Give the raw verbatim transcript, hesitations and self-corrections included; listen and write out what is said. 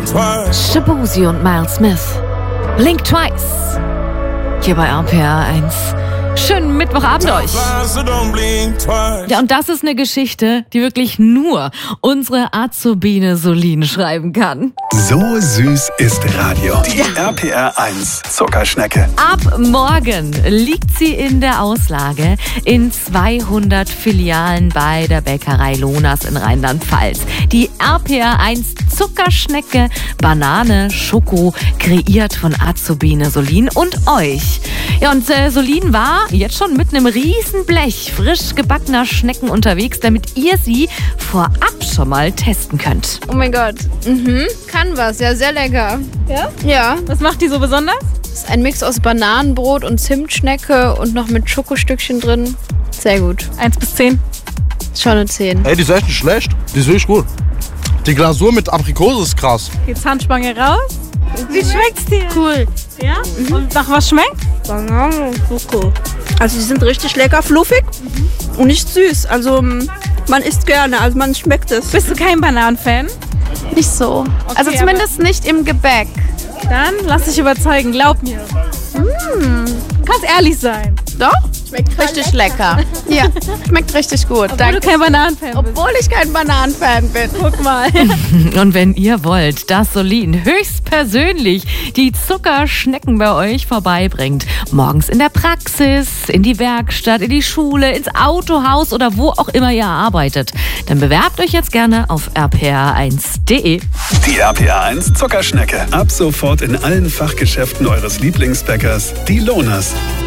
Shaboozey und Miles Smith. Blink Twice. Hier bei R P R eins. Schönen Mittwochabend euch. Ja, und das ist eine Geschichte, die wirklich nur unsere Azubine Solin schreiben kann. So süß ist Radio. Die ja. R P R eins Zuckerschnecke. Ab morgen liegt sie in der Auslage in zweihundert Filialen bei der Bäckerei Lonas in Rheinland-Pfalz. Die R P R eins Zuckerschnecke, Banane, Schoko, kreiert von Azubine Solin und euch. Ja, und äh, Solin war jetzt schon mit einem riesen Blech frisch gebackener Schnecken unterwegs, damit ihr sie vorab schon mal testen könnt. Oh mein Gott. Mhm. Kann was. Ja, sehr lecker. Ja? Ja. Was macht die so besonders? Das ist ein Mix aus Bananenbrot und Zimtschnecke und noch mit Schokostückchen drin. Sehr gut. Eins bis zehn? Schon eine zehn. Ey, die ist echt nicht schlecht. Die ist wirklich gut. Die Glasur mit Aprikose ist krass. Die Zahnspange raus. Wie schmeckt's dir? Cool. Ja? Mhm. Und nach was schmeckt? Banane, Schoko. Also die sind richtig lecker, fluffig mhm. und nicht süß. Also man isst gerne, also man schmeckt es. Bist du kein Bananenfan? Nicht so. Okay, also zumindest nicht im Gebäck. Dann lass dich überzeugen, glaub mir. Mm. Du kannst ehrlich sein. Doch? Schmeckt richtig lecker. Ja, schmeckt richtig gut. Obwohl Danke. du kein Bananenfan bist. Obwohl ich kein Bananenfan bin. Guck mal. Und wenn ihr wollt, dass Solin höchstpersönlich die Zuckerschnecken bei euch vorbeibringt, morgens in der Praxis, in die Werkstatt, in die Schule, ins Autohaus oder wo auch immer ihr arbeitet, dann bewerbt euch jetzt gerne auf r p r eins punkt d e. Die R P R eins Zuckerschnecke. Ab sofort in allen Fachgeschäften eures Lieblingsbäckers, die Lonas.